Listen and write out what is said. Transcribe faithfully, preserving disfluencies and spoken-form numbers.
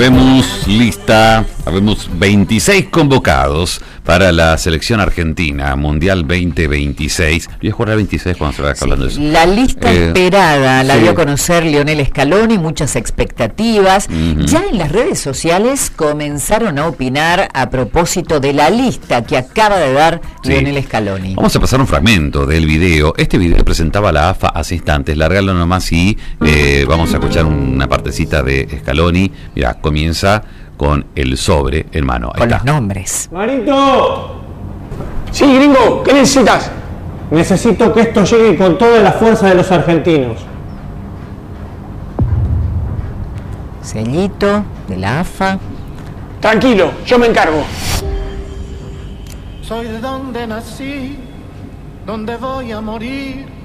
Habemos lista, habemos veintiséis convocados para la selección argentina Mundial veinte veintiséis. Voy a jugar a veintiséis cuando se vaya Sí, hablando de eso. la lista Eh, esperada la sí. dio a conocer Lionel Scaloni, muchas expectativas. Uh-huh. Ya en las redes sociales comenzaron a opinar a propósito de la lista que acaba de dar Sí. Lionel Scaloni. Vamos a pasar un fragmento del video. Este video presentaba a la A F A hace instantes. Largalo nomás y eh, vamos a escuchar una partecita de Scaloni. Mira, comienza con el sobre en mano. Ahí Con está. los nombres. Marito. Sí, gringo, ¿qué necesitas? Necesito que esto llegue con toda la fuerza de los argentinos. Sellito de la A F A. Tranquilo, yo me encargo. Soy de donde nací, donde voy a morir.